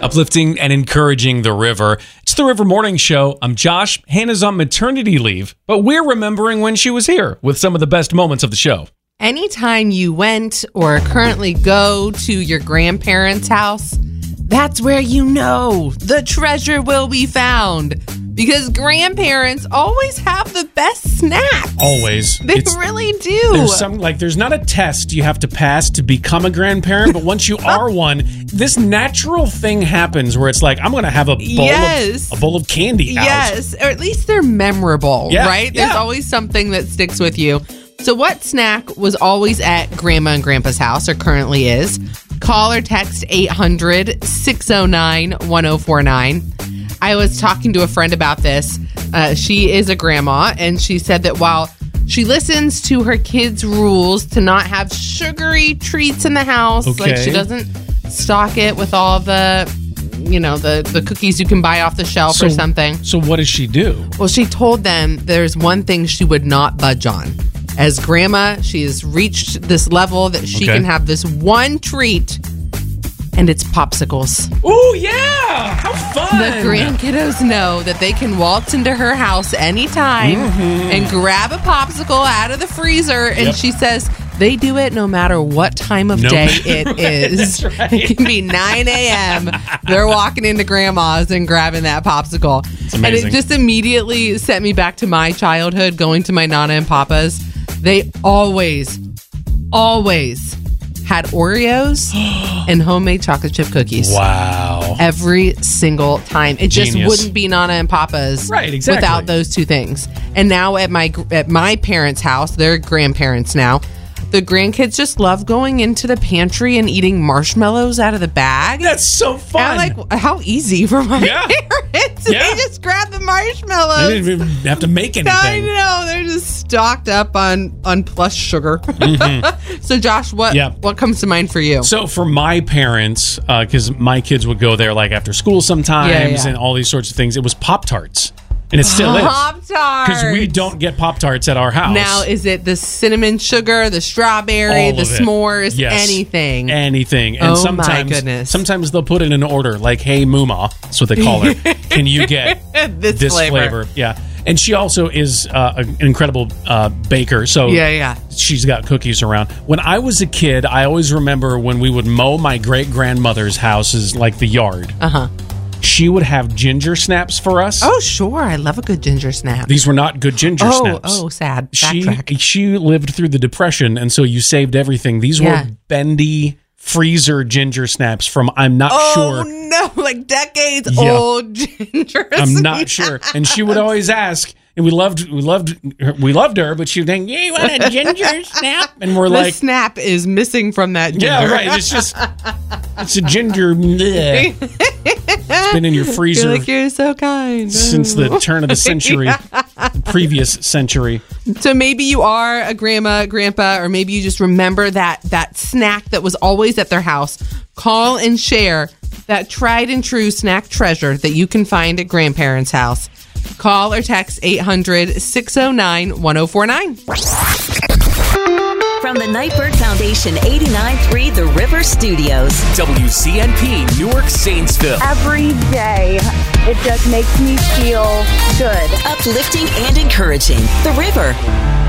uplifting and encouraging the river. It's the River Morning Show. I'm Josh. Hannah's on maternity leave, but we're remembering when she was here with some of the best moments of the show. Anytime you went or currently go to your grandparents' house, that's where you know the treasure will be found. Because grandparents always have the best snacks. Always. They really do. There's not a test you have to pass to become a grandparent, but once you are one, this natural thing happens where it's like, I'm going to have a bowl of candy out. Yes, or at least they're memorable, right? Yeah. There's always something that sticks with you. So what snack was always at Grandma and Grandpa's house, or currently is? Call or text 800-609-1049. I was talking to a friend about this. She is a grandma, and she said that while she listens to her kids' rules to not have sugary treats in the house, like she doesn't stock it with all the, the cookies you can buy off the shelf or something. So what does she do? Well, she told them there's one thing she would not budge on. As grandma, she has reached this level that she can have this one treat, and it's popsicles. Oh, yeah! How fun! The grandkiddos know that they can waltz into her house anytime and grab a popsicle out of the freezer, and she says they do it no matter what time of day it is. That's right. It can be 9 a.m. They're walking into grandma's and grabbing that popsicle. It's amazing. And it just immediately sent me back to my childhood, going to my Nana and Papa's. They always had Oreos and homemade chocolate chip cookies. Wow. Every single time. It just wouldn't be Nana and Papa's without those two things. And now at my parents' house, they're grandparents now, the grandkids just love going into the pantry and eating marshmallows out of the bag. That's so fun. And I'm like, how easy for my parents. Yeah. They just grab the marshmallows. They didn't even have to make anything. I know. They're just stocked up on plus sugar. So, Josh, what comes to mind for you? So, for my parents, because my kids would go there like after school sometimes and all these sorts of things, it was Pop-Tarts. And it still is. Pop-Tarts. Because we don't get Pop-Tarts at our house. Now, is it the cinnamon sugar, the strawberry, the s'mores, anything? Anything. And my goodness. Sometimes they'll put in an order like, hey, Mooma, that's what they call her. Can you get this flavor? Yeah. And she also is an incredible baker. So she's got cookies around. When I was a kid, I always remember when we would mow my great-grandmother's houses, like the yard. She would have ginger snaps for us. Oh, sure. I love a good ginger snap. These were not good ginger snaps. Oh, sad. She lived through the Depression, and so you saved everything. These were bendy freezer ginger snaps from I'm not sure. Oh, no. Like decades old ginger snaps. I'm not sure. And she would always ask, and we loved her, but she would think, you want a ginger snap? And we're like, the snap is missing from that ginger. Yeah, right. It's a ginger. Bleh. It's been in your freezer. You're so kind. Since the turn of the century, the previous century. So maybe you are a grandma, grandpa, or maybe you just remember that snack that was always at their house. Call and share that tried and true snack treasure that you can find at grandparents' house. Call or text 800-609-1049. From the Nightbird Foundation 89.3 The River Studios. WCNP Newark Saintsville. Every day, it just makes me feel good. Uplifting and encouraging. The River.